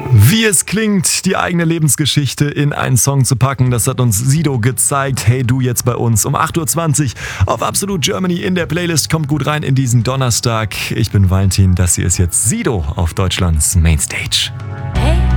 Wie es klingt, die eigene Lebensgeschichte in einen Song zu packen, das hat uns Sido gezeigt. Hey, du jetzt bei uns um 8.20 Uhr auf Absolut Germany in der Playlist. Kommt gut rein in diesen Donnerstag. Ich bin Valentin, das hier ist jetzt Sido auf Deutschlands Mainstage. Hey.